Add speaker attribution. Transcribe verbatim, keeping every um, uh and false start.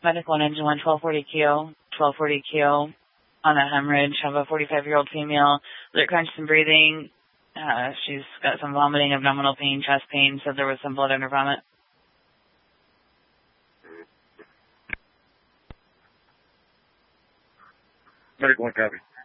Speaker 1: Medical and engine one, twelve forty Q, twelve forty Q on a hemorrhage. Have a forty-five-year-old female. Alert conscious and breathing. Uh, she's got some vomiting, abdominal pain, chest pain. Said there was some blood in her vomit.
Speaker 2: Medical one, copy.